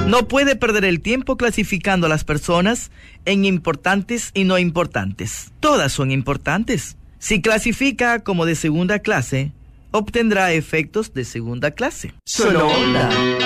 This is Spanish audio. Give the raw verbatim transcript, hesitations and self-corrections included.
No puede perder el tiempo clasificando a las personas en importantes y no importantes. Todas son importantes. Si clasifica como de segunda clase, obtendrá efectos de segunda clase. Solo Onda.